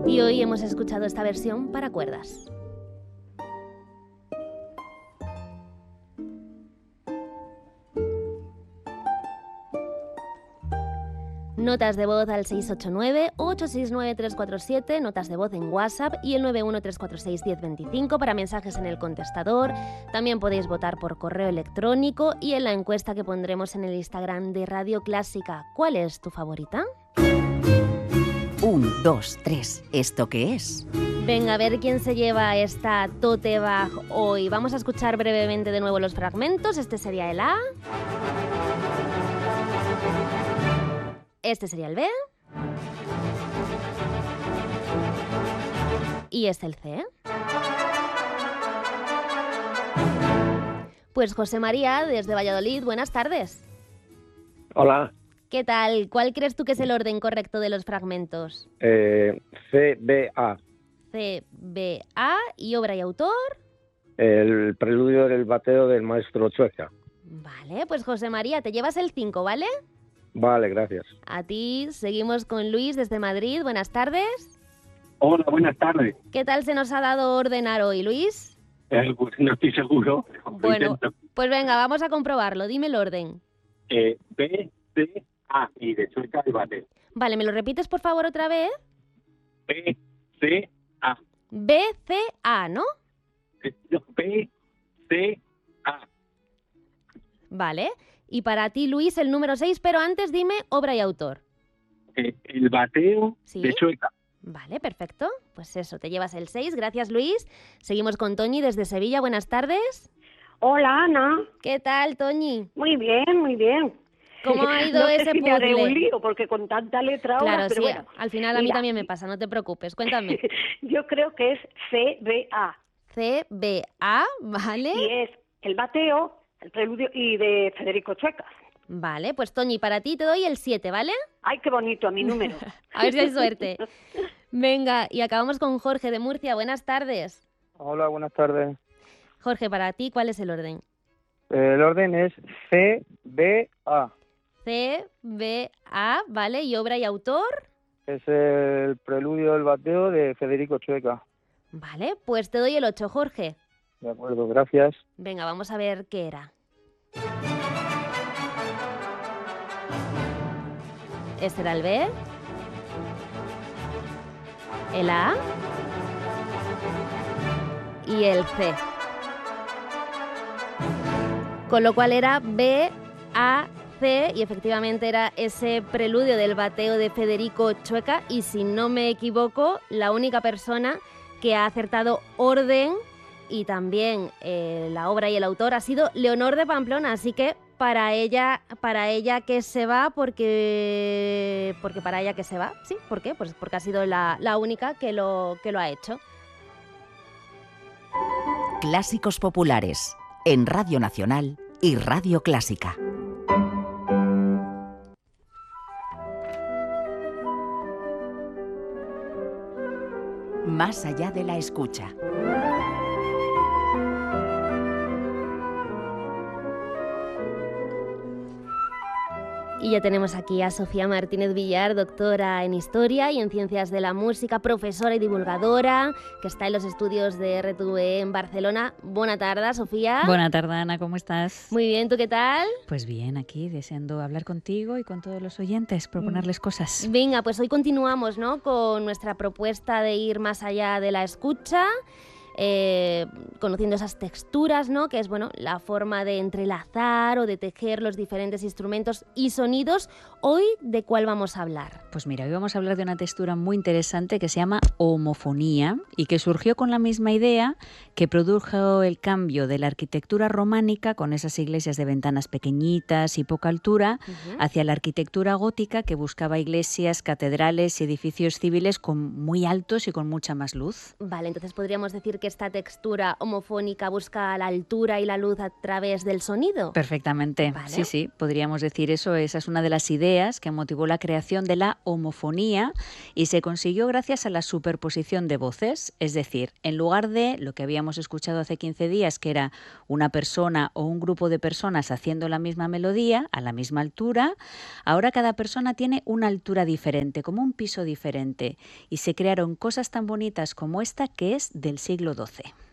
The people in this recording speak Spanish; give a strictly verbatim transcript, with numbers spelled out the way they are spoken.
Y hoy hemos escuchado esta versión para cuerdas. Notas de voz al seis ocho nueve, ocho seis nueve, tres cuatro siete, notas de voz en WhatsApp y el nueve uno tres cuatro seis, uno cero dos cinco para mensajes en el contestador. También podéis votar por correo electrónico y en la encuesta que pondremos en el Instagram de Radio Clásica. ¿Cuál es tu favorita? Un, dos, tres. ¿Esto qué es? Venga, a ver quién se lleva esta tote bag hoy. Vamos a escuchar brevemente de nuevo los fragmentos. Este sería el A. Este sería el B. Y este el C. Pues José María, desde Valladolid, buenas tardes. Hola. ¿Qué tal? ¿Cuál crees tú que es el orden correcto de los fragmentos? Eh, C B A. C B A y obra y autor. El preludio del bateo del maestro Chueca. Vale, pues José María, te llevas el cinco, ¿vale? Vale, gracias. A ti, seguimos con Luis desde Madrid. Buenas tardes. Hola, buenas tardes. ¿Qué tal se nos ha dado ordenar hoy, Luis? Eh, pues no estoy seguro. Bueno, Intento. pues venga, vamos a comprobarlo. Dime el orden. Eh, B, C, A y de Chueca el bate. Vale, ¿me lo repites por favor otra vez? B, C, A. B, C, A, ¿no? Eh, no, B, C, A. Vale. Y para ti, Luis, el número seis, pero antes dime obra y autor. Eh, el bateo ¿Sí? de Chueca. Vale, perfecto. Pues eso, te llevas el seis. Gracias, Luis. Seguimos con Toñi desde Sevilla. Buenas tardes. Hola, Ana. ¿Qué tal, Toñi? Muy bien, muy bien. ¿Cómo ha ido no sé ese si me haré puzzle? un lío, porque con tanta letra ahora, Claro, pero sí. bueno. Al final a mí Mira, también me pasa, no te preocupes. Cuéntame. Yo creo que es C B A. C B A, ¿vale? Y es el bateo, el preludio y de Federico Chueca. Vale, pues Toñi, para ti te doy el siete, ¿vale? Ay, qué bonito, a mi número. A ver si hay suerte. Venga, y acabamos con Jorge de Murcia. Buenas tardes. Hola, buenas tardes. Jorge, para ti, ¿cuál es el orden? El orden es C B A. C, B, A, ¿vale? ¿Y obra y autor? Es el preludio del bateo de Federico Chueca. Vale, pues te doy el ocho, Jorge. De acuerdo, gracias. Venga, vamos a ver qué era. Este era el B. El A. Y el C. Con lo cual era B, A, C, y efectivamente era ese preludio del bateo de Federico Chueca, y si no me equivoco, la única persona que ha acertado orden y también eh, la obra y el autor ha sido Leonor de Pamplona, así que para ella, para ella que se va, porque, porque para ella que se va, ¿sí? ¿Por qué? Pues porque ha sido la, la única que lo, que lo ha hecho. Clásicos populares, en Radio Nacional y Radio Clásica. Más allá de la escucha. Y ya tenemos aquí a Sofía Martínez Villar, doctora en Historia y en Ciencias de la Música, profesora y divulgadora, que está en los estudios de R T V E en Barcelona. Buena tarde, Sofía. Buena tarde, Ana, ¿cómo estás? Muy bien, ¿tú qué tal? Pues bien, aquí deseando hablar contigo y con todos los oyentes, proponerles cosas. Venga, pues hoy continuamos, ¿no?, con nuestra propuesta de ir más allá de la escucha. Eh, conociendo esas texturas, ¿no?, que es, bueno, la forma de entrelazar o de tejer los diferentes instrumentos y sonidos. Hoy, ¿de cuál vamos a hablar? Pues mira, hoy vamos a hablar de una textura muy interesante que se llama homofonía y que surgió con la misma idea que produjo el cambio de la arquitectura románica, con esas iglesias de ventanas pequeñitas y poca altura, uh-huh, hacia la arquitectura gótica, que buscaba iglesias, catedrales y edificios civiles con muy altos y con mucha más luz. Vale, entonces podríamos decir que que esta textura homofónica busca la altura y la luz a través del sonido? Perfectamente, Vale. sí, sí, podríamos decir eso. Esa es una de las ideas que motivó la creación de la homofonía y se consiguió gracias a la superposición de voces. Es decir, en lugar de lo que habíamos escuchado hace quince días, que era una persona o un grupo de personas haciendo la misma melodía a la misma altura, ahora cada persona tiene una altura diferente, como un piso diferente, y se crearon cosas tan bonitas como esta, que es del siglo doce.